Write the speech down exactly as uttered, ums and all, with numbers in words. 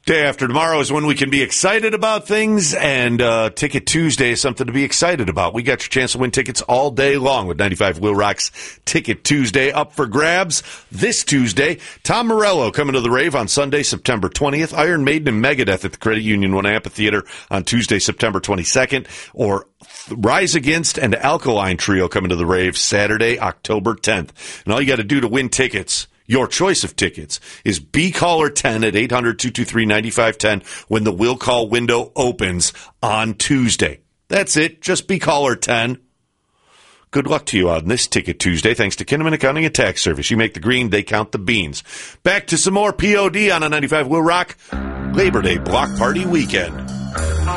Day after tomorrow is when we can be excited about things, and uh, Ticket Tuesday is something to be excited about. We got your chance to win tickets all day long with ninety-five Will Rock's Ticket Tuesday up for grabs this Tuesday. Tom Morello coming to the rave on Sunday, September twentieth. Iron Maiden and Megadeth at the Credit Union One Amphitheater on Tuesday, September twenty-second. Or Rise Against and Alkaline Trio coming to the rave Saturday, October tenth. And all you got to do to win tickets, your choice of tickets, is be caller ten at eight hundred, two two three, nine five one zero when the will call window opens on Tuesday. That's it. Just be caller ten. Good luck to you on this Ticket Tuesday. Thanks to Kinnaman Accounting and Tax Service. You make the green, they count the beans. Back to some more P O D on a ninety-five Will Rock Labor Day Block Party Weekend.